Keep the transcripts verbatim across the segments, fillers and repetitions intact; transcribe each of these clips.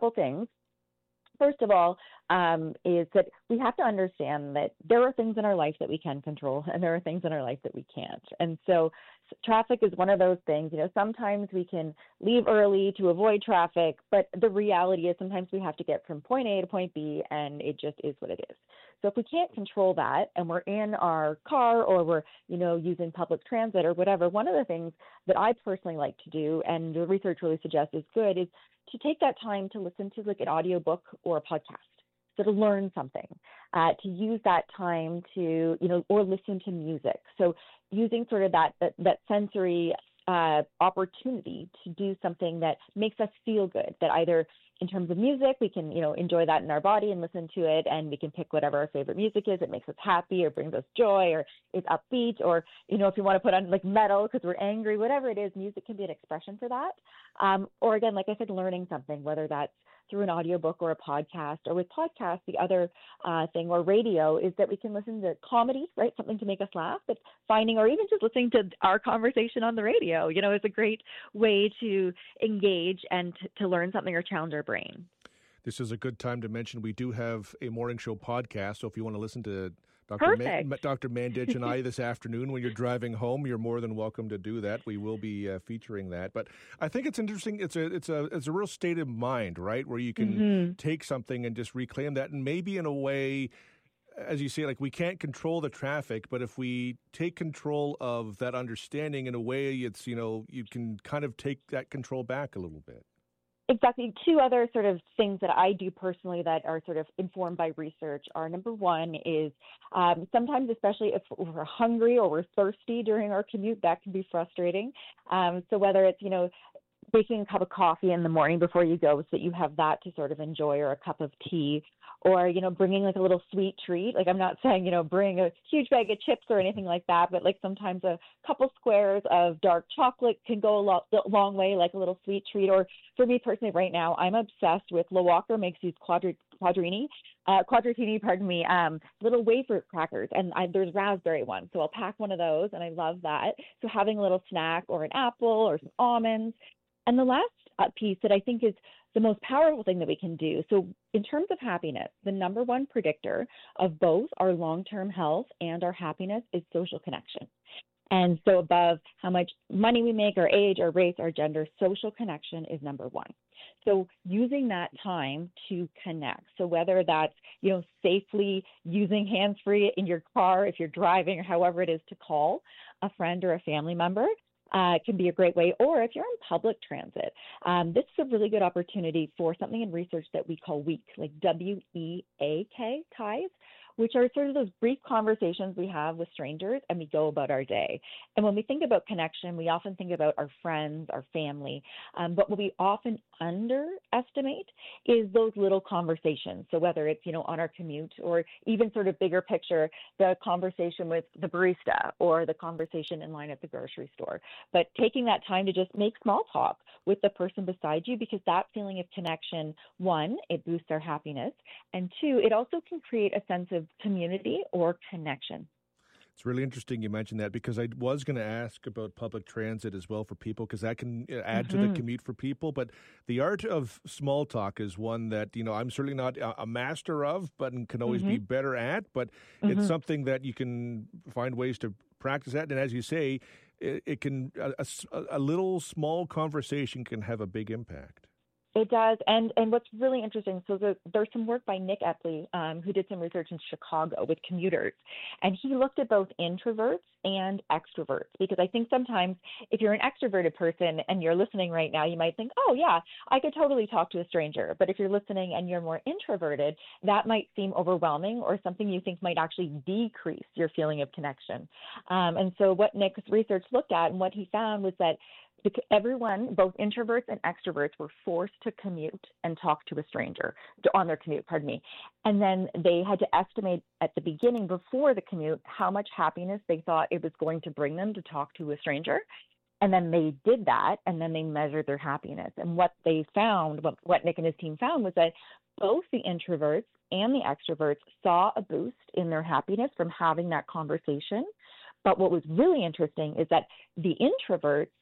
couple things. First of all, um, is that we have to understand that there are things in our life that we can control and there are things in our life that we can't. And so traffic is one of those things. You know, sometimes we can leave early to avoid traffic, but the reality is sometimes we have to get from point A to point B, and it just is what it is. So if we can't control that and we're in our car or we're, you know, using public transit or whatever, one of the things that I personally like to do, and the research really suggests is good, is to take that time to listen to like an audiobook or a podcast. So to learn something, uh, to use that time to, you know, or listen to music. So using sort of that that, that sensory uh, opportunity to do something that makes us feel good, that either in terms of music, we can, you know, enjoy that in our body and listen to it, and we can pick whatever our favorite music is. It makes us happy or brings us joy or is upbeat, or, you know, if you want to put on like metal because we're angry, whatever it is, music can be an expression for that. Um, or again, like I said, learning something, whether that's through an audiobook or a podcast. Or with podcasts, the other uh, thing, or radio, is that we can listen to comedy, right? Something to make us laugh, but finding, or even just listening to our conversation on the radio, you know, is a great way to engage and t- to learn something or challenge our brain. This is a good time to mention we do have a morning show podcast, so if you want to listen to Doctor Perfect. Ma- Doctor Mandich and I this afternoon when you're driving home, you're more than welcome to do that. We will be uh, featuring that. But I think it's interesting. It's a it's a it's a real state of mind, right, where you can Mm-hmm. take something and just reclaim that, and maybe in a way, as you say, like we can't control the traffic, but if we take control of that understanding in a way, it's, you know, you can kind of take that control back a little bit. Exactly. Two other sort of things that I do personally that are sort of informed by research are, number one is um, sometimes, especially if we're hungry or we're thirsty during our commute, that can be frustrating. Um, so whether it's, you know, making a cup of coffee in the morning before you go so that you have that to sort of enjoy, or a cup of tea, or, you know, bringing like a little sweet treat. Like, I'm not saying, you know, bring a huge bag of chips or anything like that, but like sometimes a couple squares of dark chocolate can go a, lot, a long way, like a little sweet treat. Or for me personally right now, I'm obsessed with La Walker makes these quadri- quadrini, uh, quadratini, pardon me, um, little wafer crackers. And I, there's raspberry ones. So I'll pack one of those, and I love that. So having a little snack or an apple or some almonds. And the last uh, piece that I think is the most powerful thing that we can do. So in terms of happiness, the number one predictor of both our long-term health and our happiness is social connection. And so above how much money we make, our age, our race, our gender, social connection is number one. So using that time to connect. So whether that's, you know, safely using hands-free in your car, if you're driving, or however it is to call a friend or a family member, Uh, can be a great way. Or if you're in public transit, um, this is a really good opportunity for something in research that we call WEAK, like W E A K, ties, which are sort of those brief conversations we have with strangers and we go about our day. And when we think about connection, we often think about our friends, our family, um, but what we often underestimate is those little conversations. So whether it's, you know, on our commute, or even sort of bigger picture, the conversation with the barista or the conversation in line at the grocery store. But taking that time to just make small talk with the person beside you, because that feeling of connection, one, it boosts our happiness, and two, it also can create a sense of community or connection. It's really interesting you mentioned that, because I was going to ask about public transit as well for people, because that can add Mm-hmm. to the commute for people. But the art of small talk is one that, you know, I'm certainly not a a master of, but can always Mm-hmm. be better at. But Mm-hmm. it's something that you can find ways to practice at. And as you say, it, it can a, a, a little small conversation can have a big impact. It does. And and what's really interesting, so the, there's some work by Nick Epley, um, who did some research in Chicago with commuters. And he looked at both introverts and extroverts, because I think sometimes if you're an extroverted person and you're listening right now, you might think, oh, yeah, I could totally talk to a stranger. But if you're listening and you're more introverted, that might seem overwhelming, or something you think might actually decrease your feeling of connection. Um, and so what Nick's research looked at, and what he found, was that everyone, both introverts and extroverts, were forced to commute and talk to a stranger on their commute, pardon me. And then they had to estimate at the beginning, before the commute, how much happiness they thought it was going to bring them to talk to a stranger. And then they did that, and then they measured their happiness. And what they found, what, what Nick and his team found, was that both the introverts and the extroverts saw a boost in their happiness from having that conversation. But what was really interesting is that the introverts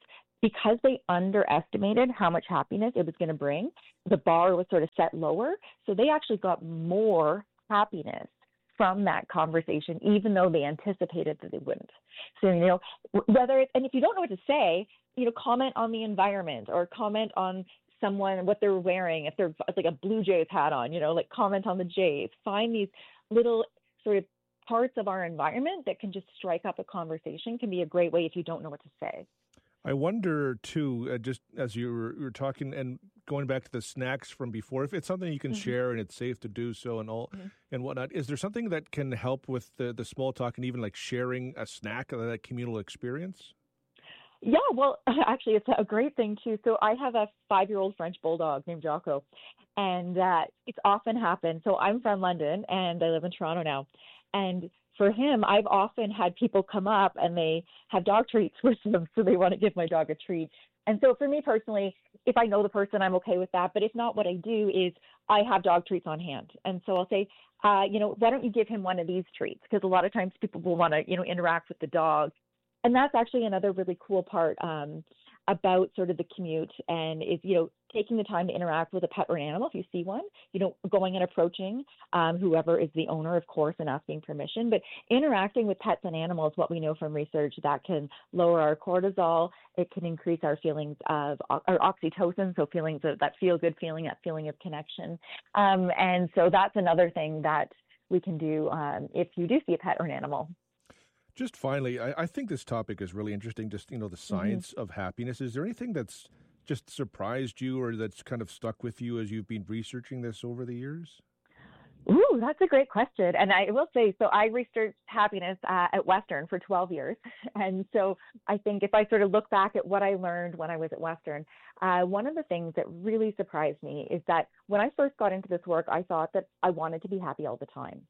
because they underestimated how much happiness it was going to bring, the bar was sort of set lower. So they actually got more happiness from that conversation, even though they anticipated that they wouldn't. So, you know, whether it's, and if you don't know what to say, you know, comment on the environment or comment on someone, what they're wearing, if they're like a Blue Jays hat on, you know, like comment on the Jays. Find these little sort of parts of our environment that can just strike up a conversation. Can be a great way if you don't know what to say. I wonder, too, uh, just as you were, you were talking and going back to the snacks from before, if it's something you can mm-hmm. share and it's safe to do so and all mm-hmm. and whatnot, is there something that can help with the, the small talk and even like sharing a snack, uh, that communal experience? Yeah, well, actually, it's a great thing, too. So I have a five-year-old French bulldog named Jocko, and uh, it's often happened. So I'm from London, and I live in Toronto now. And for him, I've often had people come up and they have dog treats with them, so they want to give my dog a treat. And so for me personally, if I know the person, I'm okay with that. But if not, what I do is I have dog treats on hand. And so I'll say, uh, you know, why don't you give him one of these treats? Because a lot of times people will want to, you know, interact with the dog. And that's actually another really cool part um, about sort of the commute, and is, you know, taking the time to interact with a pet or an animal if you see one, you know, going and approaching um, whoever is the owner, of course, and asking permission. But interacting with pets and animals, what we know from research, that can lower our cortisol. It can increase our feelings of our oxytocin, so feelings of that feel-good feeling, that feeling of connection. Um, and so that's another thing that we can do um, if you do see a pet or an animal. Just finally, I, I think this topic is really interesting, just, you know, the science mm-hmm. of happiness. Is there anything that's just surprised you or that's kind of stuck with you as you've been researching this over the years? Ooh, that's a great question. And I will say, so I researched happiness uh, at Western for twelve years. And so I think if I sort of look back at what I learned when I was at Western, uh, one of the things that really surprised me is that when I first got into this work, I thought that I wanted to be happy all the time.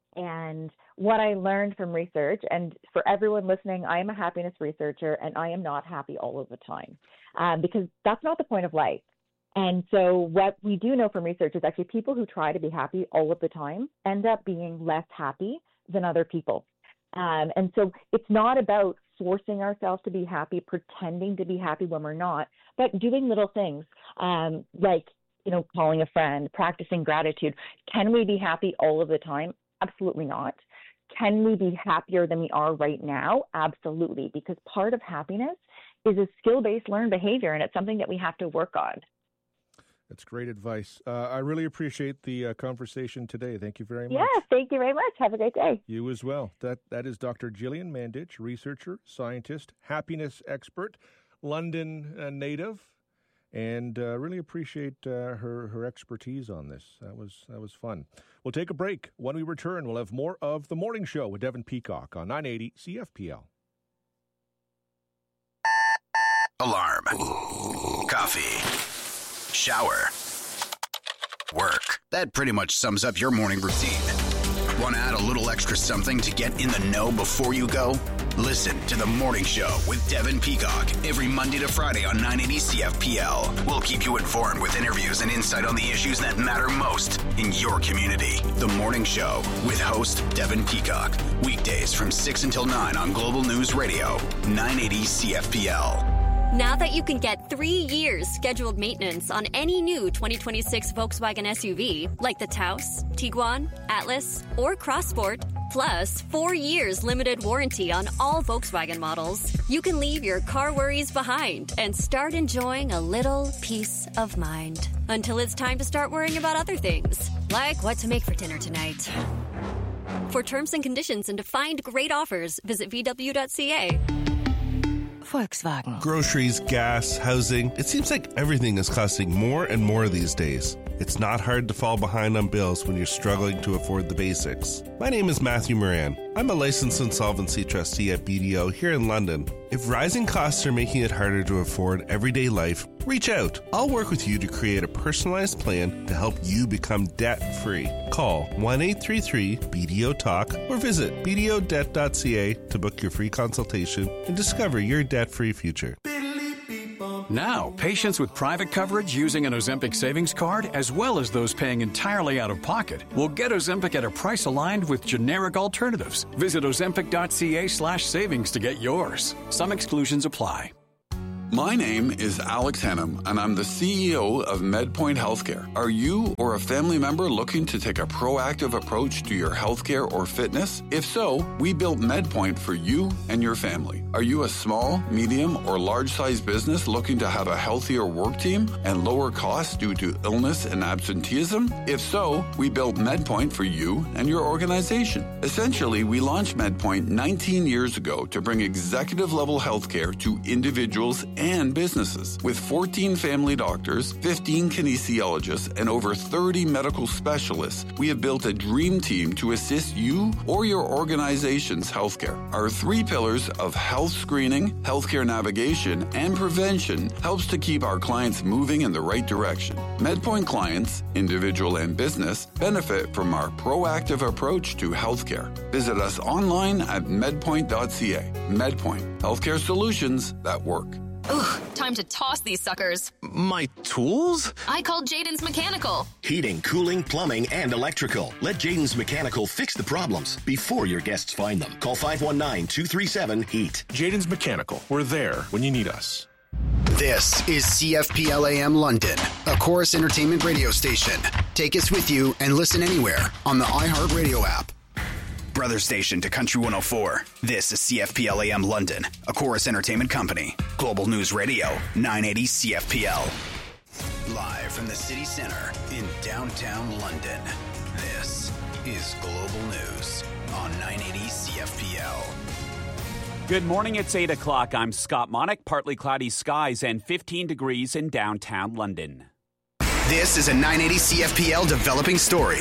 And what I learned from research, and for everyone listening, I am a happiness researcher, and I am not happy all of the time, um, because that's not the point of life. And so what we do know from research is actually people who try to be happy all of the time end up being less happy than other people. Um, and so it's not about forcing ourselves to be happy, pretending to be happy when we're not, but doing little things um, like, you know, calling a friend, practicing gratitude. Can we be happy all of the time? Absolutely not. Can we be happier than we are right now? Absolutely, because part of happiness is a skill-based learned behavior, and it's something that we have to work on. That's great advice. Uh, I really appreciate the uh, conversation today. Thank you very much. Yeah, thank you very much. Have a great day. You as well. That That is Doctor Gillian Mandich, researcher, scientist, happiness expert, London uh, native. And uh, really appreciate uh, her her expertise on this. That was that was fun. We'll take a break. When we return, we'll have more of The Morning Show with Devin Peacock on nine eighty C F P L. Alarm. Coffee. Shower. Work. That pretty much sums up your morning routine. Want to add a little extra something to get in the know before you go? Listen to The Morning Show with Devin Peacock every Monday to Friday on nine eighty C F P L. We'll keep you informed with interviews and insight on the issues that matter most in your community. The Morning Show with host Devin Peacock. Weekdays from six until nine on Global News Radio, nine eighty C F P L. Now that you can get three years scheduled maintenance on any new twenty twenty-six Volkswagen S U V, like the Taos, Tiguan, Atlas, or Crossport, plus four years limited warranty on all Volkswagen models, you can leave your car worries behind and start enjoying a little peace of mind. Until it's time to start worrying about other things, like what to make for dinner tonight. For terms and conditions and to find great offers, visit V W dot C A. Volkswagen. Groceries, gas, housing. It seems like everything is costing more and more these days. It's not hard to fall behind on bills when you're struggling to afford the basics. My name is Matthew Moran. I'm a licensed insolvency trustee at B D O here in London. If rising costs are making it harder to afford everyday life, reach out. I'll work with you to create a personalized plan to help you become debt-free. Call one eight three three B D O talk or visit B D O debt dot C A to book your free consultation and discover your debt-free future. Now, patients with private coverage using an Ozempic savings card, as well as those paying entirely out of pocket, will get Ozempic at a price aligned with generic alternatives. Visit Ozempic dot C A slash savings to get yours. Some exclusions apply. My name is Alex Hennum, and I'm the C E O of MedPoint Healthcare. Are you or a family member looking to take a proactive approach to your healthcare or fitness? If so, we built MedPoint for you and your family. Are you a small, medium, or large-sized business looking to have a healthier work team and lower costs due to illness and absenteeism? If so, we built MedPoint for you and your organization. Essentially, we launched MedPoint nineteen years ago to bring executive-level healthcare to individuals and businesses. With fourteen family doctors, fifteen kinesiologists, and over thirty medical specialists, we have built a dream team to assist you or your organization's healthcare. Our three pillars of health screening, healthcare navigation, and prevention helps to keep our clients moving in the right direction. MedPoint clients, individual and business, benefit from our proactive approach to healthcare. Visit us online at medpoint dot c a. MedPoint, healthcare solutions that work. Ugh, time to toss these suckers. My tools? I called Jaden's Mechanical. Heating, cooling, plumbing, and electrical. Let Jaden's Mechanical fix the problems before your guests find them. Call five one nine, two three seven, HEAT. Jaden's Mechanical. We're there when you need us. This is C F P L A M London, a Chorus Entertainment radio station. Take us with you and listen anywhere on the iHeartRadio app. Brother station to Country one oh four. This is C F P L A M London, a Chorus Entertainment company. Global News Radio, nine eighty C F P L. Live from the city center in downtown London, this is Global News on nine eighty C F P L. Good morning, it's eight o'clock. I'm Scott Monick. Partly cloudy skies and fifteen degrees in downtown London. This is a nine eighty C F P L developing story.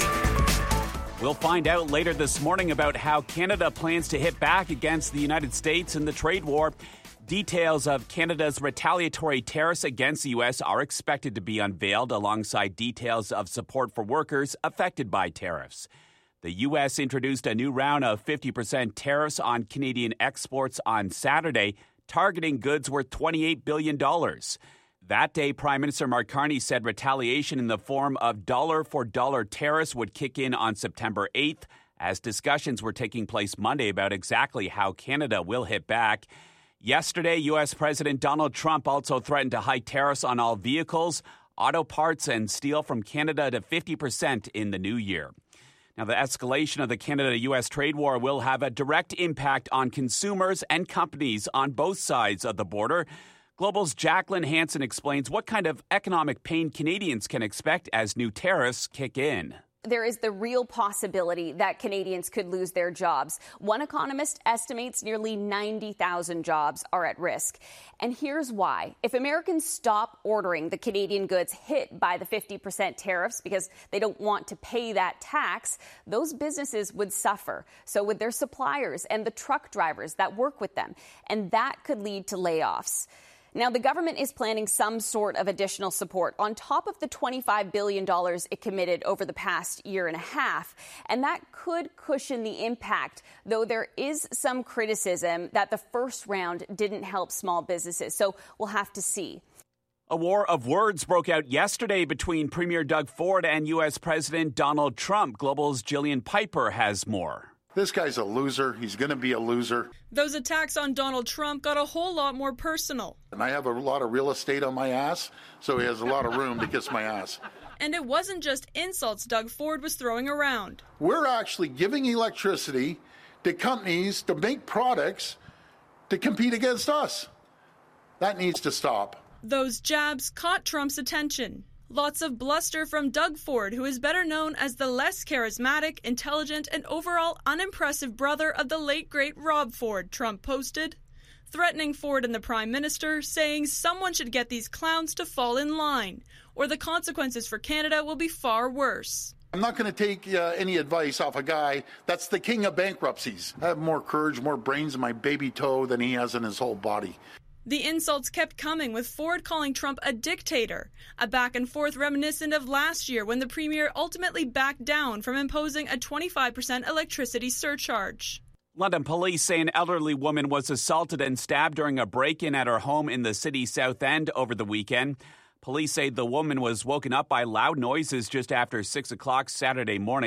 We'll find out later this morning about how Canada plans to hit back against the United States in the trade war. Details of Canada's retaliatory tariffs against the U S are expected to be unveiled alongside details of support for workers affected by tariffs. The U S introduced a new round of fifty percent tariffs on Canadian exports on Saturday, targeting goods worth twenty-eight billion dollars. That day, Prime Minister Mark Carney said retaliation in the form of dollar-for-dollar tariffs would kick in on September eighth, as discussions were taking place Monday about exactly how Canada will hit back. Yesterday, U S President Donald Trump also threatened to hike tariffs on all vehicles, auto parts, and steel from Canada to fifty percent in the new year. Now, the escalation of the Canada-U S trade war will have a direct impact on consumers and companies on both sides of the border. Global's Jacqueline Hansen explains what kind of economic pain Canadians can expect as new tariffs kick in. There is the real possibility that Canadians could lose their jobs. One economist estimates nearly ninety thousand jobs are at risk. And here's why. If Americans stop ordering the Canadian goods hit by the fifty percent tariffs because they don't want to pay that tax, those businesses would suffer. So would their suppliers and the truck drivers that work with them. And that could lead to layoffs. Now, the government is planning some sort of additional support on top of the twenty-five billion dollars it committed over the past year and a half. And that could cushion the impact, though there is some criticism that the first round didn't help small businesses. So we'll have to see. A war of words broke out yesterday between Premier Doug Ford and U S President Donald Trump. Global's Jillian Piper has more. This guy's a loser. He's going to be a loser. Those attacks on Donald Trump got a whole lot more personal. And I have a lot of real estate on my ass, so he has a lot of room to kiss my ass. And it wasn't just insults Doug Ford was throwing around. We're actually giving electricity to companies to make products to compete against us. That needs to stop. Those jabs caught Trump's attention. Lots of bluster from Doug Ford, who is better known as the less charismatic, intelligent, and overall unimpressive brother of the late, great Rob Ford, Trump posted, threatening Ford and the Prime Minister, saying someone should get these clowns to fall in line, or the consequences for Canada will be far worse. I'm not going to take uh, any advice off a guy that's the king of bankruptcies. I have more courage, more brains in my baby toe than he has in his whole body. The insults kept coming, with Ford calling Trump a dictator, a back and forth reminiscent of last year when the premier ultimately backed down from imposing a twenty-five percent electricity surcharge. London police say an elderly woman was assaulted and stabbed during a break-in at her home in the city's South End over the weekend. Police say the woman was woken up by loud noises just after six o'clock Saturday morning.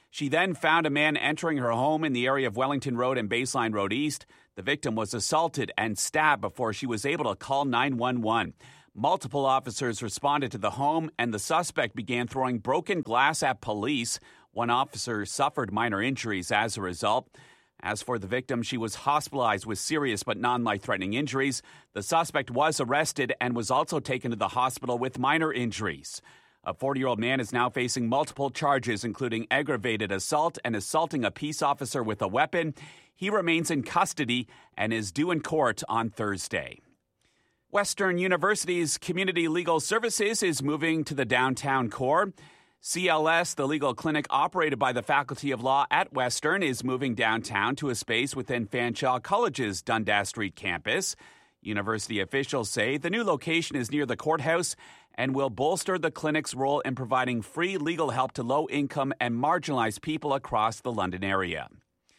She then found a man entering her home in the area of Wellington Road and Baseline Road East. The victim was assaulted and stabbed before she was able to call nine one one. Multiple officers responded to the home, and the suspect began throwing broken glass at police. One officer suffered minor injuries as a result. As for the victim, she was hospitalized with serious but non-life-threatening injuries. The suspect was arrested and was also taken to the hospital with minor injuries. A forty-year-old man is now facing multiple charges, including aggravated assault and assaulting a peace officer with a weapon. He remains in custody and is due in court on Thursday. Western University's Community Legal Services is moving to the downtown core. C L S, the legal clinic operated by the Faculty of Law at Western, is moving downtown to a space within Fanshawe College's Dundas Street campus. University officials say the new location is near the courthouse and will bolster the clinic's role in providing free legal help to low-income and marginalized people across the London area.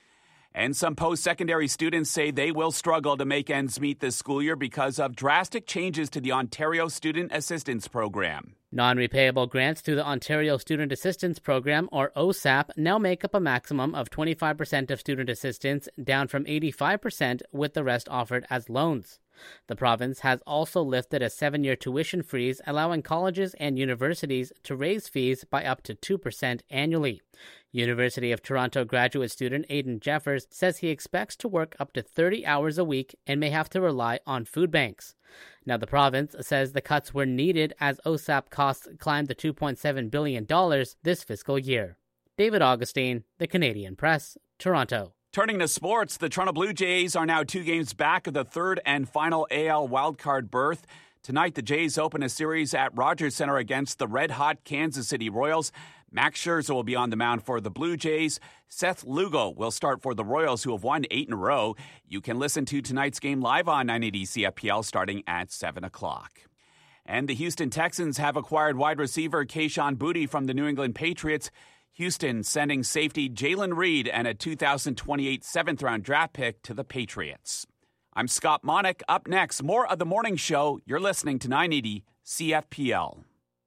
And some post-secondary students say they will struggle to make ends meet this school year because of drastic changes to the Ontario Student Assistance Program. Non-repayable grants through the Ontario Student Assistance Program, or O S A P, now make up a maximum of twenty-five percent of student assistance, down from eighty-five percent, with the rest offered as loans. The province has also lifted a seven-year tuition freeze, allowing colleges and universities to raise fees by up to two percent annually. University of Toronto graduate student Aidan Jeffers says he expects to work up to thirty hours a week and may have to rely on food banks. Now, the province says the cuts were needed as O S A P costs climbed to two point seven billion dollars this fiscal year. David Augustine, The Canadian Press, Toronto. Turning to sports, the Toronto Blue Jays are now two games back of the third and final A L wildcard berth. Tonight, the Jays open a series at Rogers Centre against the red-hot Kansas City Royals. Max Scherzer will be on the mound for the Blue Jays. Seth Lugo will start for the Royals, who have won eight in a row. You can listen to tonight's game live on nine eighty C F P L starting at seven o'clock. And the Houston Texans have acquired wide receiver Kayshon Boutte from the New England Patriots. Houston sending safety Jalen Reed and a two thousand twenty-eight seventh-round draft pick to the Patriots. I'm Scott Monick. Up next, more of The Morning Show. You're listening to nine eighty C F P L.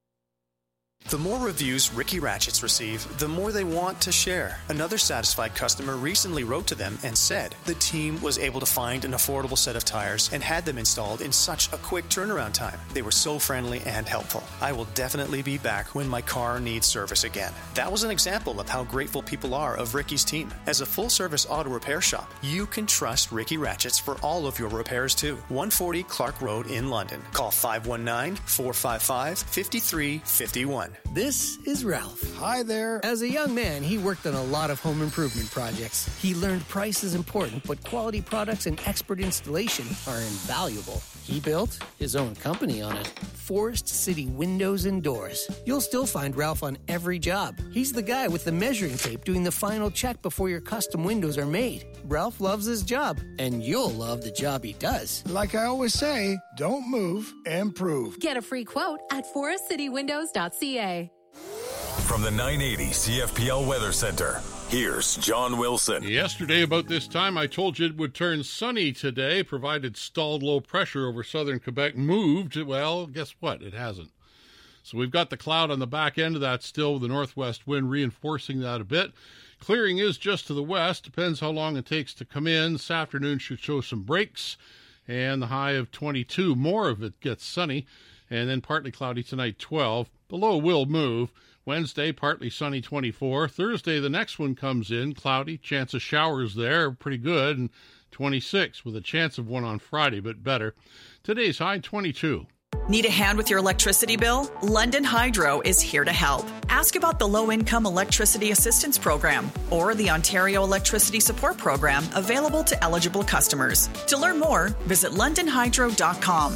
The more reviews Ricky Ratchets receive, the more they want to share. Another satisfied customer recently wrote to them and said the team was able to find an affordable set of tires and had them installed in such a quick turnaround time. They were so friendly and helpful. I will definitely be back when my car needs service again. That was an example of how grateful people are of Ricky's team. As a full-service auto repair shop, you can trust Ricky Ratchets for all of your repairs too. one forty Clark Road in London. Call five one nine, four five five, five three five one. This is Ralph. Hi there. As a young man, he worked on a lot of home improvement projects. He learned price is important, but quality products and expert installation are invaluable. He built his own company on it. Forest City Windows and Doors. You'll still find Ralph on every job. He's the guy with the measuring tape doing the final check before your custom windows are made. Ralph loves his job, and you'll love the job he does. Like I always say, don't move, improve. Get a free quote at forest city windows dot c a. From the nine eighty C F P L Weather Center, here's John Wilson. Yesterday, about this time, I told you it would turn sunny today, provided stalled low pressure over southern Quebec moved. Well, guess what? It hasn't. So we've got the cloud on the back end of that still, with the northwest wind reinforcing that a bit. Clearing is just to the west. Depends how long it takes to come in. This afternoon should show some breaks, and the high of twenty-two. More of it gets sunny, and then partly cloudy tonight, twelve. The low will move. Wednesday, partly sunny, twenty-four. Thursday, the next one comes in, cloudy. Chance of showers there, pretty good, and twenty-six, with a chance of one on Friday, but better. Today's high, twenty-two. Need a hand with your electricity bill? London Hydro is here to help. Ask about the Low-Income Electricity Assistance Program or the Ontario Electricity Support Program, available to eligible customers. To learn more, visit london hydro dot com.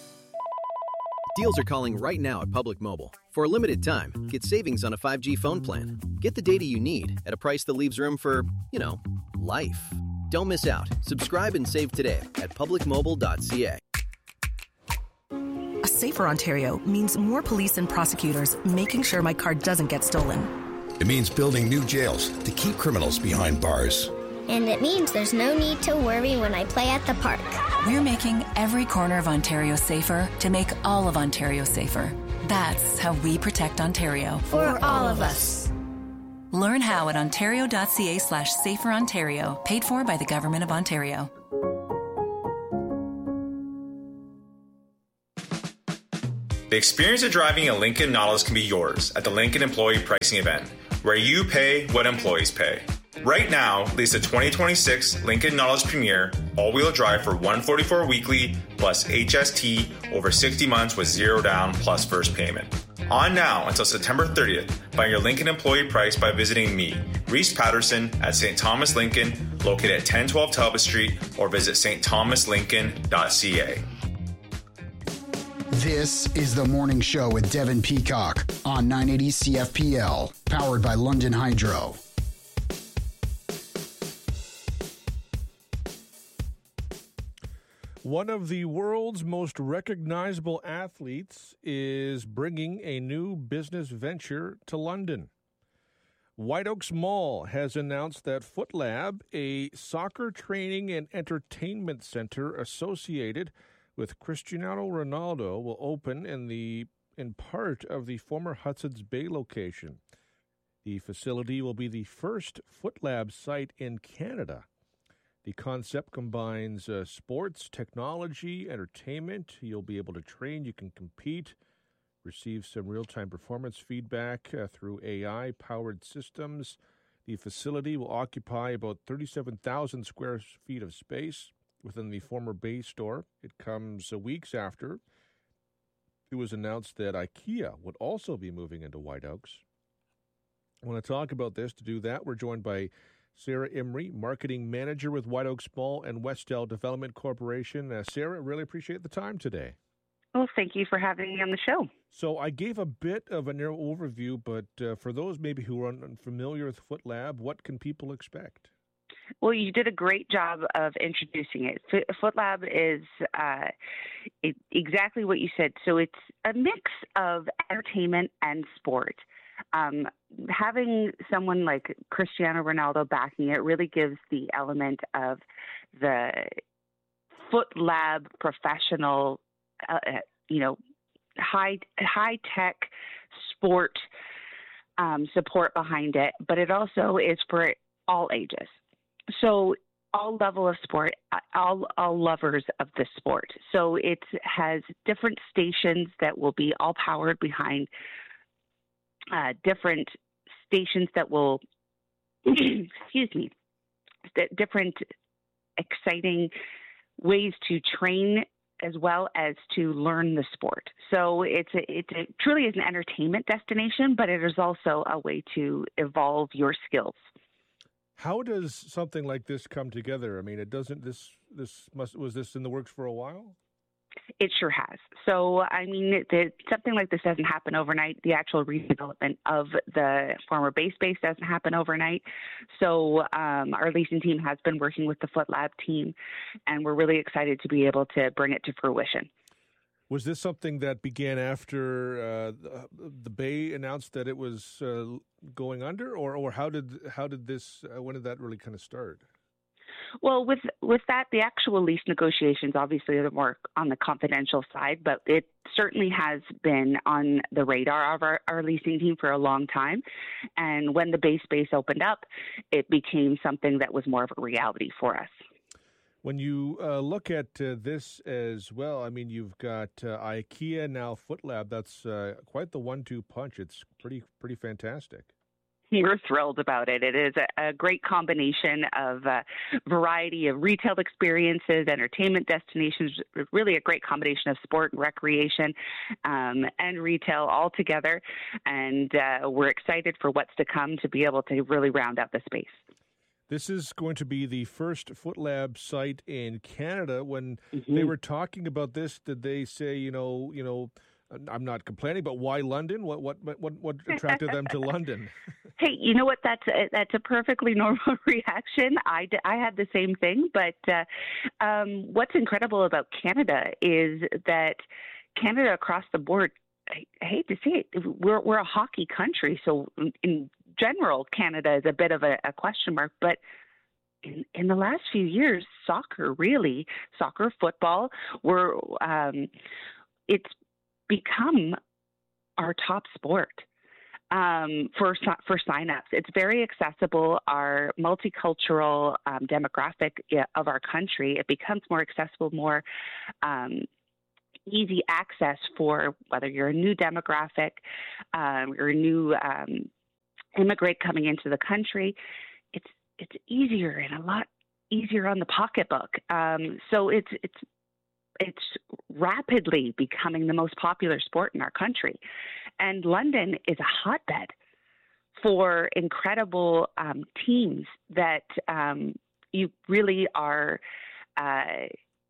Deals are calling right now at Public Mobile. For a limited time, get savings on a five G phone plan. Get the data you need at a price that leaves room for, you know, life. Don't miss out. Subscribe and save today at public mobile dot c a. A safer Ontario means more police and prosecutors making sure my car doesn't get stolen. It means building new jails to keep criminals behind bars. And it means there's no need to worry when I play at the park. We're making every corner of Ontario safer to make all of Ontario safer. That's how we protect Ontario. For all of us. Learn how at ontario.ca slash safer Ontario. Paid for by the Government of Ontario. The experience of driving a Lincoln Nautilus can be yours at the Lincoln Employee Pricing Event, where you pay what employees pay. Right now, lease a twenty twenty-six Lincoln Nautilus Premier all-wheel drive for one hundred forty-four dollars weekly plus H S T over sixty months with zero down plus first payment. On now until September thirtieth. Find your Lincoln employee price by visiting me, Reese Patterson, at Saint Thomas Lincoln, located at ten twelve Talbot Street, or visit s t thomas lincoln dot c a. This is The Morning Show with Devin Peacock on nine eighty C F P L, powered by London Hydro. One of the world's most recognizable athletes is bringing a new business venture to London. White Oaks Mall has announced that FootLab, a soccer training and entertainment center associated with Cristiano Ronaldo, will open in the in part of the former Hudson's Bay location. The facility will be the first FootLab site in Canada. The concept combines uh, sports, technology, entertainment. You'll be able to train, you can compete, receive some real-time performance feedback uh, through A I-powered systems. The facility will occupy about thirty-seven thousand square feet of space within the former Bay store. It comes uh, weeks after it was announced that IKEA would also be moving into White Oaks. I want to talk about this. To do that, we're joined by Sarah Imrie, Marketing Manager with White Oaks Mall and Westdale Development Corporation. Uh, Sarah, really appreciate the time today. Well, thank you for having me on the show. So I gave a bit of a narrow overview, but uh, for those maybe who are unfamiliar with FootLab, what can people expect? Well, you did a great job of introducing it. FootLab is uh, it, exactly what you said. So it's a mix of entertainment and sport. Um, having someone like Cristiano Ronaldo backing it really gives the element of the FootLab professional, uh, you know, high high tech sport um, support behind it. But it also is for all ages. So all level of sport, all all lovers of the sport. So it has different stations that will be all powered behind uh, different stations that will, excuse me, different exciting ways to train as well as to learn the sport. So it's a, it a, truly is an entertainment destination, but it is also a way to evolve your skills. How does something like this come together? I mean, it doesn't. This this must was this in the works for a while? It sure has. So, I mean, the, something like this doesn't happen overnight. The actual redevelopment of the former Bay Space doesn't happen overnight. So, um, our leasing team has been working with the FootLab team, and we're really excited to be able to bring it to fruition. Was this something that began after uh, the, the Bay announced that it was uh, going under, or, or how did how did this? Uh, when did that really kind of start? Well, with with that, the actual lease negotiations obviously are more on the confidential side, but it certainly has been on the radar of our, our leasing team for a long time. And when the Bay Space opened up, it became something that was more of a reality for us. When you uh, look at uh, this as well, I mean, you've got uh, IKEA, now FootLab. That's uh, quite the one two punch. It's pretty pretty fantastic. We're thrilled about it. It is a, a great combination of a variety of retail experiences, entertainment destinations, really a great combination of sport and recreation um, and retail all together. And uh, we're excited for what's to come to be able to really round out the space. This is going to be the first FootLab site in Canada. When mm-hmm. they were talking about this, did they say, you know, you know, I'm not complaining, but why London? What what what what attracted them to London? Hey, you know what? That's a, that's a perfectly normal reaction. I, I had the same thing, but uh, um, what's incredible about Canada is that Canada across the board, I, I hate to say it, we're we're a hockey country, so in general, Canada is a bit of a, a question mark, but In, in the last few years, soccer, really, soccer, football, we're, um, it's become our top sport. um, for for signups. It's very accessible. Our multicultural um, demographic of our country, it becomes more accessible, more um, easy access for whether you're a new demographic um, or a new um, immigrant coming into the country. It's it's easier and a lot easier on the pocketbook. Um, so it's it's it's rapidly becoming the most popular sport in our country. And London is a hotbed for incredible um, teams that um, you really are uh,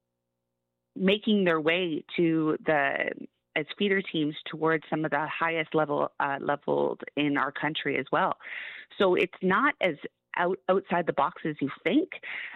making their way to the as feeder teams towards some of the highest level uh, leveled in our country as well. So it's not as out, outside the box as you think.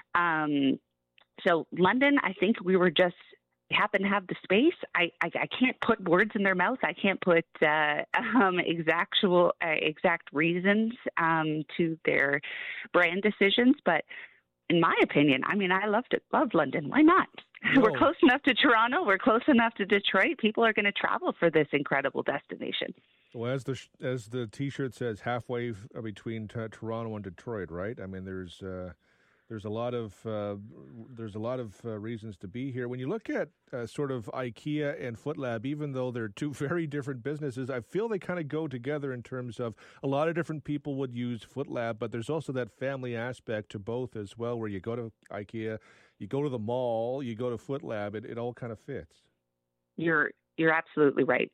Um, so London, I think we were just happen to have the space. I, I, I can't put words in their mouth. I can't put uh, um, exactual, uh, exact reasons um, to their brand decisions. But in my opinion, I mean, I loved it. Love London. Why not? No. We're close enough to Toronto. We're close enough to Detroit. People are going to travel for this incredible destination. Well, as the as the T-shirt says, halfway between t- Toronto and Detroit, right? I mean, there's uh, there's a lot of uh, there's a lot of uh, reasons to be here. When you look at uh, sort of IKEA and FootLab, even though they're two very different businesses, I feel they kind of go together in terms of a lot of different people would use FootLab, but there's also that family aspect to both as well, where you go to IKEA, you go to the mall, you go to FootLab, it, it all kind of fits. You're you're absolutely right.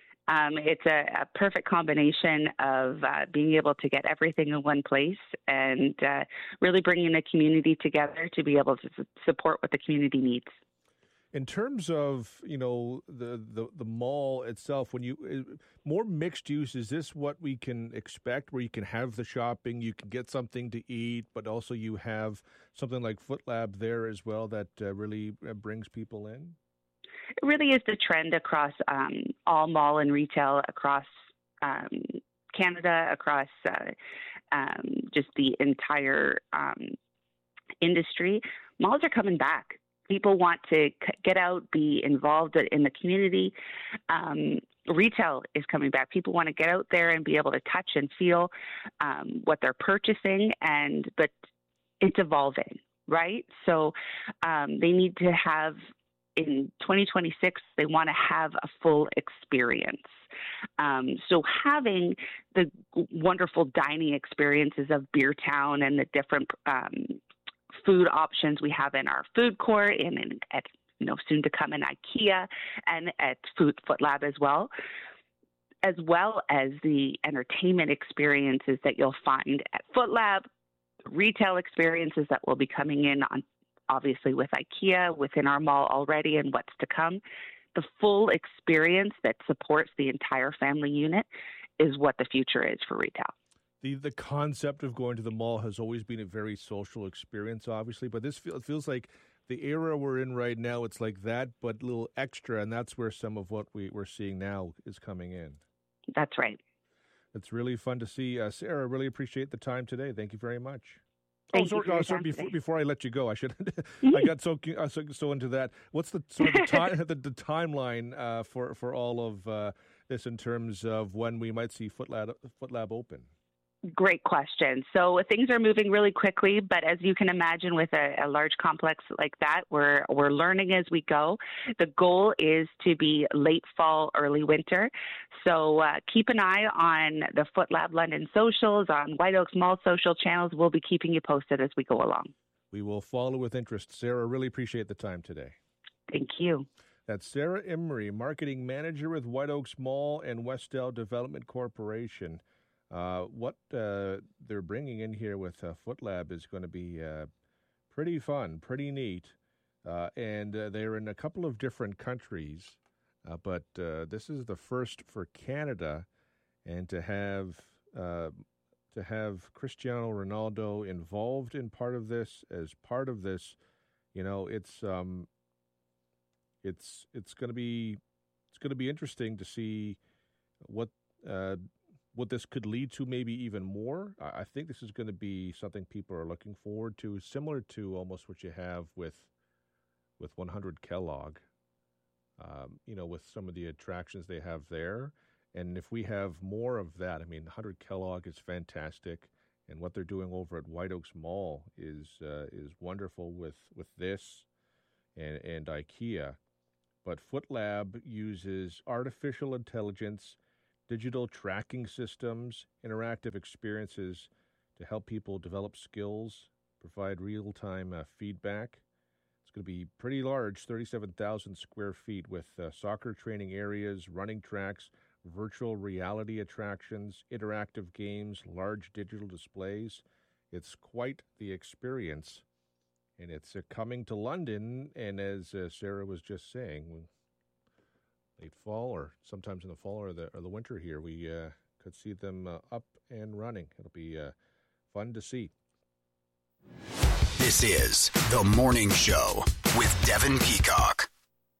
Um, it's a, a perfect combination of uh, being able to get everything in one place and uh, really bringing the community together to be able to su- support what the community needs. In terms of, you know, the, the, the mall itself, when you more mixed use, is this what we can expect, where you can have the shopping, you can get something to eat, but also you have something like FootLab there as well that uh, really brings people in? It really is the trend across um, all mall and retail across um, Canada, across uh, um, just the entire um, industry. Malls are coming back. People want to c- get out, be involved in the community. Um, retail is coming back. People want to get out there and be able to touch and feel um, what they're purchasing, and but it's evolving, right? So um, they need to have, in twenty twenty-six, they want to have a full experience. Um, so having the wonderful dining experiences of Beer Town and the different um, food options we have in our food court and in, at, you know, soon to come in IKEA and at Food FootLab as well, as well as the entertainment experiences that you'll find at FootLab, retail experiences that will be coming in on obviously with IKEA, within our mall already, and what's to come. The full experience that supports the entire family unit is what the future is for retail. The the concept of going to the mall has always been a very social experience, obviously, but this feel, it feels like the era we're in right now, it's like that, but a little extra, and that's where some of what we, we're seeing now is coming in. That's right. It's really fun to see. Uh, Sarah, really appreciate the time today. Thank you very much. Thank oh, sorry, you oh, sorry before, before I let you go, I should. I got so, uh, so so into that. What's the sort of the, time, the, the timeline uh, for for all of uh, this in terms of when we might see FootLab FootLab open? Great question. So things are moving really quickly, but as you can imagine, with a, a large complex like that, we're we're learning as we go. The goal is to be late fall, early winter. So uh, keep an eye on the FootLab London socials, on White Oaks Mall social channels. We'll be keeping you posted as we go along. We will follow with interest. Sarah, really appreciate the time today. Thank you. That's Sarah Imrie, Marketing Manager with White Oaks Mall and Westdale Development Corporation. Uh, what uh, they're bringing in here with uh, FootLab is going to be uh, pretty fun, pretty neat, uh, and uh, they're in a couple of different countries, uh, but uh, this is the first for Canada, and to have uh, to have Cristiano Ronaldo involved in part of this, as part of this, you know, it's um, it's it's going to be it's going to be interesting to see what. Uh, What this could lead to, maybe even more. I think this is going to be something people are looking forward to, similar to almost what you have with with one hundred Kellogg. Um, you know, with some of the attractions they have there, And if we have more of that, I mean, one hundred Kellogg is fantastic, and what they're doing over at White Oaks Mall is uh, is wonderful with, with this and, and IKEA. But FootLab uses artificial intelligence, digital tracking systems, interactive experiences to help people develop skills, provide real-time uh, feedback. It's going to be pretty large, thirty-seven thousand square feet with uh, soccer training areas, running tracks, virtual reality attractions, interactive games, large digital displays. It's quite the experience, and it's uh, coming to London, and as uh, Sarah was just saying, late fall or sometimes in the fall or the, or the winter here, we uh, could see them uh, up and running. It'll be uh, fun to see. This is The Morning Show with Devin Peacock.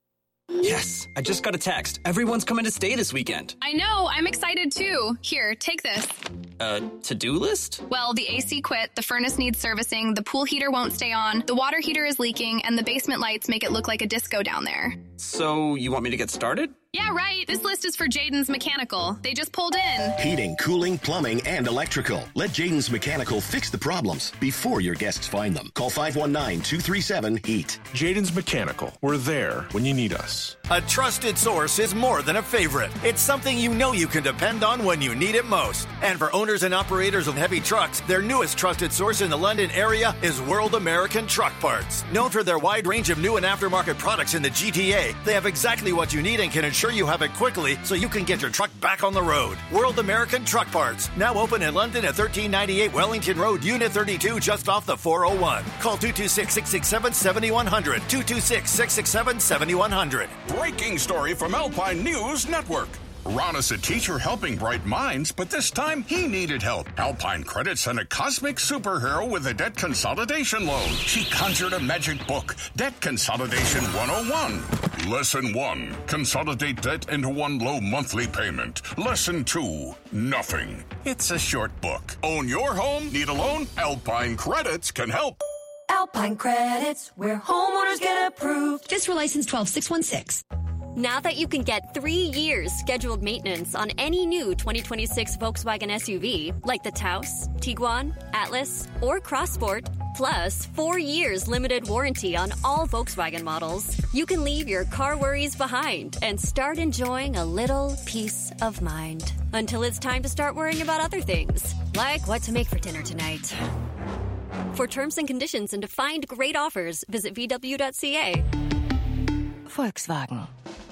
Yes, I just got a text. Everyone's coming to stay this weekend. I know, I'm excited too. Here, take this. Uh, to-do list? Well, the A C quit, the furnace needs servicing, the pool heater won't stay on, the water heater is leaking, and the basement lights make it look like a disco down there. So, you want me to get started? Yeah, right. This list is for Jaden's Mechanical. They just pulled in. Heating, cooling, plumbing, and electrical. Let Jaden's Mechanical fix the problems before your guests find them. Call five one nine, two three seven, heat. Jaden's Mechanical. We're there when you need us. A trusted source is more than a favorite. It's something you know you can depend on when you need it most. And for owners and operators of heavy trucks, their newest trusted source in the London area is World American Truck Parts. Known for their wide range of new and aftermarket products in the G T A, they have exactly what you need and can ensure you have it quickly so you can get your truck back on the road. World American Truck Parts, now open in London at thirteen ninety-eight Wellington Road, Unit thirty-two, just off the four oh one. Call two two six, six six seven, seven one zero zero, two two six, six six seven, seven one zero zero. Breaking story from Alpine News Network. Ron is a teacher helping bright minds, but this time he needed help. Alpine Credit sent a cosmic superhero with a debt consolidation loan. She conjured a magic book, Debt Consolidation one oh one. Lesson one, consolidate debt into one low monthly payment. Lesson two, nothing. It's a short book. Own your home? Need a loan? Alpine Credits can help. Alpine Credits, where homeowners get approved. Just for license twelve six one six. Now that you can get three years scheduled maintenance on any new twenty twenty-six Volkswagen S U V, like the Taos, Tiguan, Atlas, or Crossport, plus four years limited warranty on all Volkswagen models, you can leave your car worries behind and start enjoying a little peace of mind. Until it's time to start worrying about other things, like what to make for dinner tonight. For terms and conditions and to find great offers, visit V W dot C A. Volkswagen.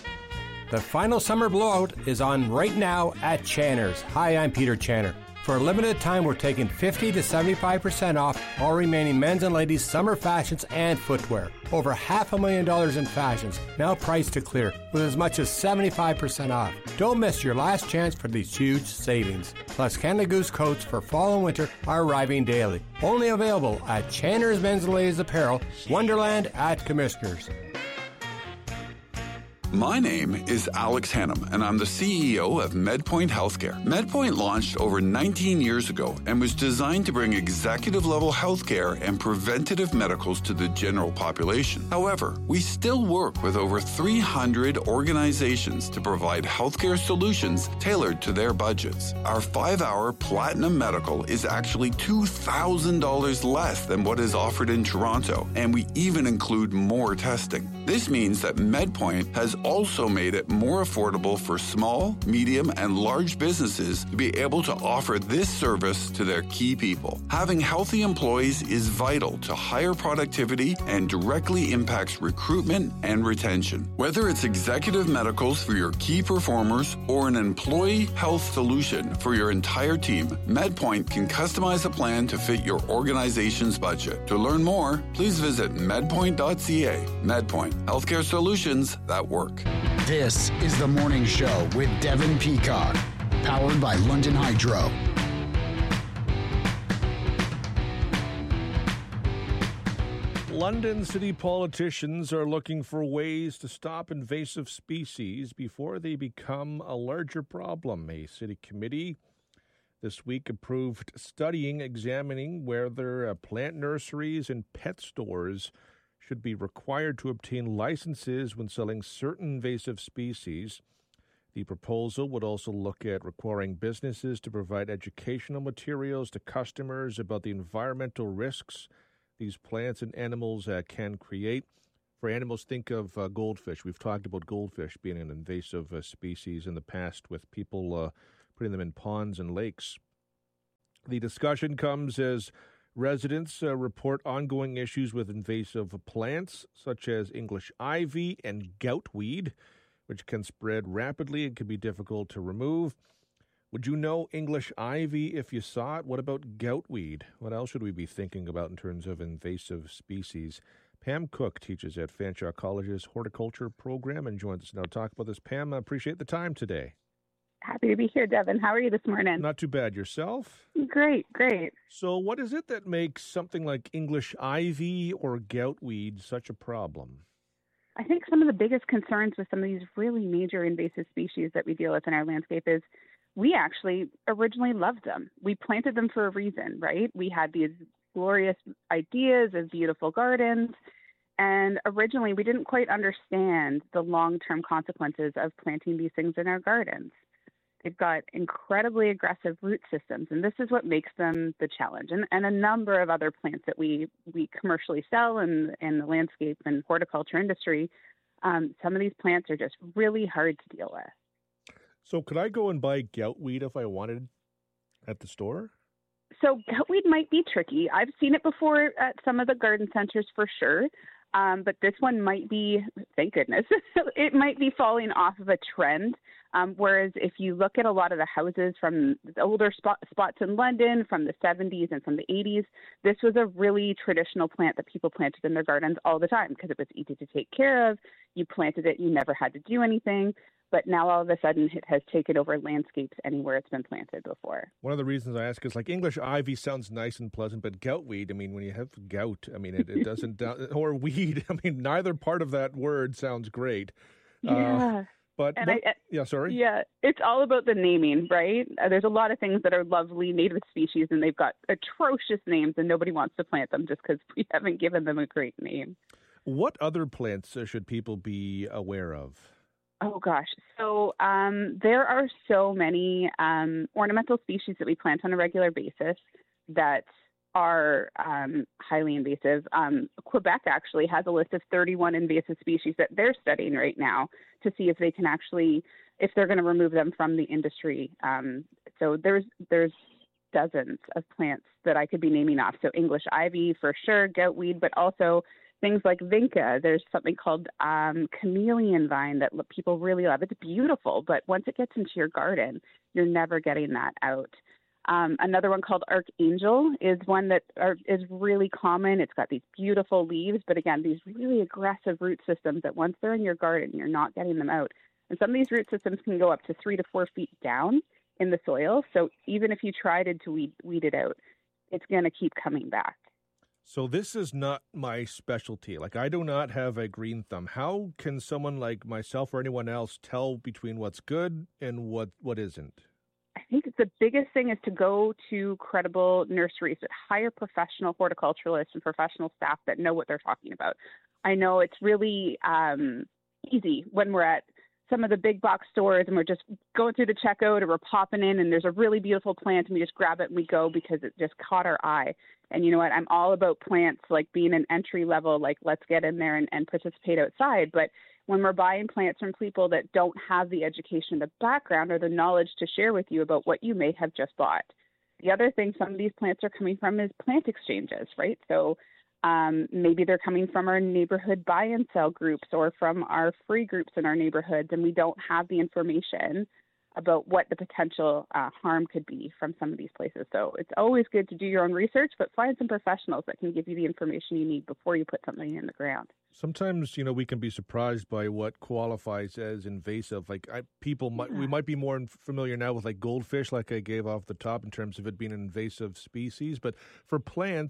The final summer blowout is on right now at Channer's. Hi, I'm Peter Channer. For a limited time, we're taking fifty to seventy-five percent off all remaining men's and ladies' summer fashions and footwear. Over half a million dollars in fashions, now priced to clear, with as much as seventy-five percent off. Don't miss your last chance for these huge savings. Plus, Canada Goose coats for fall and winter are arriving daily. Only available at Channer's Men's and Ladies Apparel, Wonderland at Commissioners. My name is Alex Hannum, and I'm the C E O of MedPoint Healthcare. MedPoint launched over nineteen years ago and was designed to bring executive-level healthcare and preventative medicals to the general population. However, we still work with over three hundred organizations to provide healthcare solutions tailored to their budgets. Our five-hour Platinum Medical is actually two thousand dollars less than what is offered in Toronto, and we even include more testing. This means that MedPoint has also made it more affordable for small, medium, and large businesses to be able to offer this service to their key people. Having healthy employees is vital to higher productivity and directly impacts recruitment and retention. Whether it's executive medicals for your key performers or an employee health solution for your entire team, MedPoint can customize a plan to fit your organization's budget. To learn more, please visit medpoint dot c a. MedPoint, healthcare solutions that work. This is The Morning Show with Devin Peacock, powered by London Hydro. London city politicians are looking for ways to stop invasive species before they become a larger problem. A city committee this week approved studying, examining whether uh, plant nurseries and pet stores should be required to obtain licenses when selling certain invasive species. The proposal would also look at requiring businesses to provide educational materials to customers about the environmental risks these plants and animals uh, can create. For animals, think of uh, goldfish. We've talked about goldfish being an invasive uh, species in the past with people uh, putting them in ponds and lakes. The discussion comes as residents uh, report ongoing issues with invasive plants such as English ivy and goutweed, which can spread rapidly and can be difficult to remove. Would you know English ivy if you saw it? What about goutweed? What else should we be thinking about in terms of invasive species? Pam Cook teaches at Fanshawe College's horticulture program and joins us now to talk about this. Pam, I appreciate the time today. Happy to be here, Devin. How are you this morning? Not too bad. Yourself? Great, great. So what is it that makes something like English ivy or goutweed such a problem? I think some of the biggest concerns with some of these really major invasive species that we deal with in our landscape is we actually originally loved them. We planted them for a reason, right? We had these glorious ideas of beautiful gardens, and originally we didn't quite understand the long-term consequences of planting these things in our gardens. They've got incredibly aggressive root systems, and this is what makes them the challenge. And, and a number of other plants that we, we commercially sell in, in the landscape and horticulture industry, um, some of these plants are just really hard to deal with. So could I go and buy goutweed if I wanted at the store? So goutweed might be tricky. I've seen it before at some of the garden centers for sure. Um, but this one might be, thank goodness, it might be falling off of a trend. Um, whereas if you look at a lot of the houses from the older spot, spots in London from the seventies and from the eighties, this was a really traditional plant that people planted in their gardens all the time because it was easy to take care of. You planted it, you never had to do anything. But now all of a sudden it has taken over landscapes anywhere it's been planted before. One of the reasons I ask is like English ivy sounds nice and pleasant, but goutweed, I mean, when you have gout, I mean, it, it doesn't, or weed, I mean, neither part of that word sounds great. Yeah. Uh, but, and what, I, yeah, sorry. Yeah, it's all about the naming, right? Uh, there's a lot of things that are lovely native species and they've got atrocious names and nobody wants to plant them just because we haven't given them a great name. What other plants uh, should people be aware of? Oh, gosh. So um, there are so many um, ornamental species that we plant on a regular basis that are um, highly invasive. Um, Quebec actually has a list of thirty-one invasive species that they're studying right now to see if they can actually, if they're going to remove them from the industry. Um, so there's there's dozens of plants that I could be naming off. So English ivy for sure, goutweed, but also things like vinca. There's something called um, chameleon vine that people really love. It's beautiful, but once it gets into your garden, you're never getting that out. Um, another one called archangel is one that are, is really common. It's got these beautiful leaves, but again, these really aggressive root systems that once they're in your garden, you're not getting them out. And some of these root systems can go up to three to four feet down in the soil. So even if you tried to weed, weed it out, it's going to keep coming back. So this is not my specialty. Like, I do not have a green thumb. How can someone like myself or anyone else tell between what's good and what, what isn't? I think the biggest thing is to go to credible nurseries that hire professional horticulturalists and professional staff that know what they're talking about. I know it's really um, easy when we're at some of the big box stores and we're just going through the checkout or we're popping in and there's a really beautiful plant and we just grab it and we go because it just caught our eye. And you know what? I'm all about plants like being an entry level, like let's get in there and, and participate outside. But when we're buying plants from people that don't have the education, the background, or the knowledge to share with you about what you may have just bought. The other thing some of these plants are coming from is plant exchanges, right? So um, maybe they're coming from our neighborhood buy and sell groups or from our free groups in our neighborhoods, and we don't have the information about what the potential uh, harm could be from some of these places. So it's always good to do your own research, but find some professionals that can give you the information you need before you put something in the ground. Sometimes, you know, we can be surprised by what qualifies as invasive. Like I, people might, yeah. we might be more familiar now with like goldfish, like I gave off the top in terms of it being an invasive species. But for plants,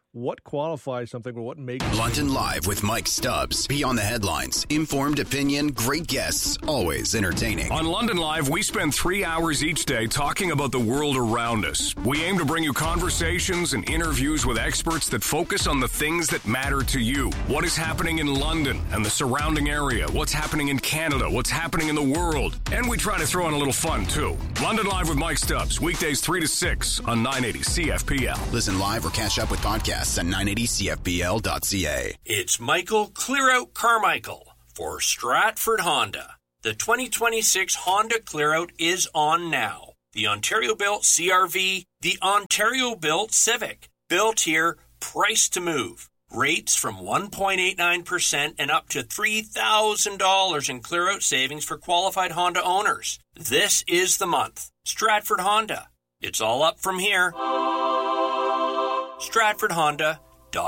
what qualifies something or what makes London Live with Mike Stubbs. Beyond the headlines, informed opinion, great guests, always entertaining. On London Live, we spend three hours each day talking about the world around us. We aim to bring you conversations and interviews with experts that focus on the things that matter to you. What is happening in London and the surrounding area? What's happening in Canada? What's happening in the world? And we try to throw in a little fun, too. London Live with Mike Stubbs, weekdays three to six on nine eighty C F P L. Listen live or catch up with podcasts at nine eighty C F B L dot C A. It's Michael Clearout Carmichael for Stratford Honda. The twenty twenty-six Honda Clearout is on now. The Ontario-built C R V, the Ontario-built Civic. Built here, priced to move. Rates from one point eight nine percent and up to three thousand dollars in clearout savings for qualified Honda owners. This is the month. Stratford Honda. It's all up from here. Stratford Honda.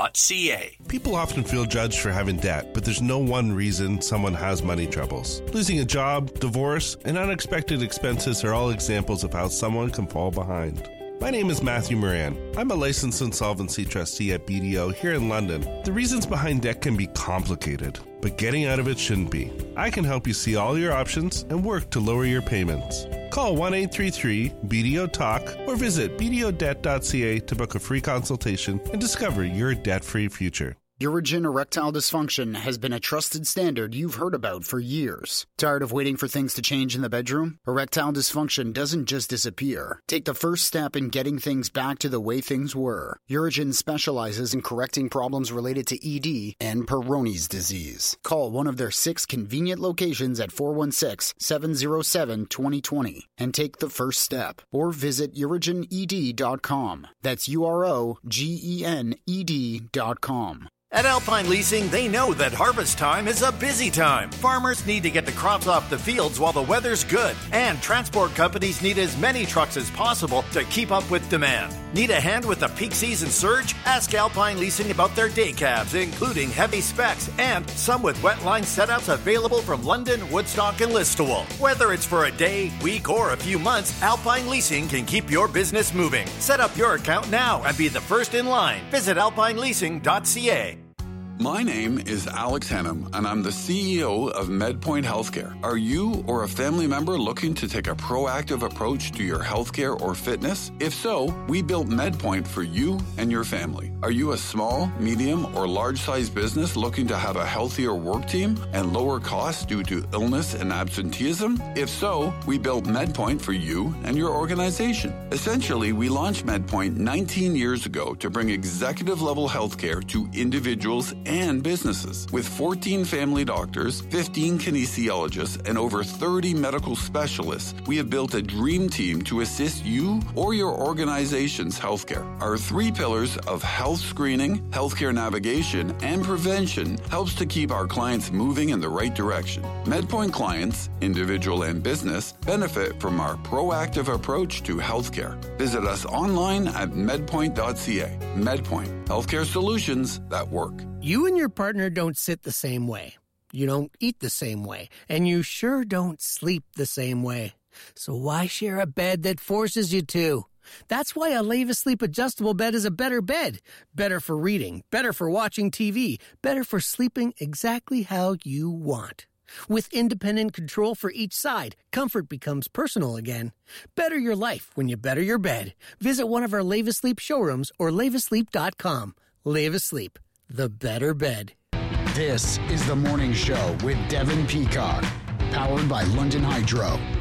.ca. People often feel judged for having debt, but there's no one reason someone has money troubles. Losing a job, divorce, and unexpected expenses are all examples of how someone can fall behind. My name is Matthew Moran. I'm a licensed insolvency trustee at B D O here in London. The reasons behind debt can be complicated, but getting out of it shouldn't be. I can help you see all your options and work to lower your payments. Call one eight three three B D O Talk or visit B D O debt dot C A to book a free consultation and discover your debt-free future. Urigen erectile dysfunction has been a trusted standard you've heard about for years. Tired of waiting for things to change in the bedroom? Erectile dysfunction doesn't just disappear. Take the first step in getting things back to the way things were. Urigen specializes in correcting problems related to E D and Peyronie's disease. Call one of their six convenient locations at four one six, seven zero seven, two zero two zero and take the first step. Or visit urigen E D dot com. That's U R O G E N E D dot com. At Alpine Leasing, they know that harvest time is a busy time. Farmers need to get the crops off the fields while the weather's good, and transport companies need as many trucks as possible to keep up with demand. Need a hand with the peak season surge? Ask Alpine Leasing about their day cabs, including heavy specs, and some with wet line setups available from London, Woodstock, and Listowel. Whether it's for a day, week, or a few months, Alpine Leasing can keep your business moving. Set up your account now and be the first in line. Visit alpine leasing dot C A. My name is Alex Hannum, and I'm the C E O of MedPoint Healthcare. Are you or a family member looking to take a proactive approach to your healthcare or fitness? If so, we built MedPoint for you and your family. Are you a small, medium, or large-sized business looking to have a healthier work team and lower costs due to illness and absenteeism? If so, we built MedPoint for you and your organization. Essentially, we launched MedPoint nineteen years ago to bring executive-level healthcare to individuals and businesses. With fourteen family doctors, fifteen kinesiologists, and over thirty medical specialists, we have built a dream team to assist you or your organization's healthcare. Our three pillars of health screening, healthcare navigation, and prevention helps to keep our clients moving in the right direction. MedPoint clients, individual and business, benefit from our proactive approach to healthcare. Visit us online at medpoint dot C A. MedPoint, healthcare solutions that work. You and your partner don't sit the same way. You don't eat the same way. And you sure don't sleep the same way. So why share a bed that forces you to? That's why a Leva Sleep adjustable bed is a better bed. Better for reading, better for watching T V, better for sleeping exactly how you want. With independent control for each side, comfort becomes personal again. Better your life when you better your bed. Visit one of our Leva Sleep showrooms or leva sleep dot com. Leva Sleep. The better bed. This is The Morning Show with Devin Peacock, powered by London Hydro.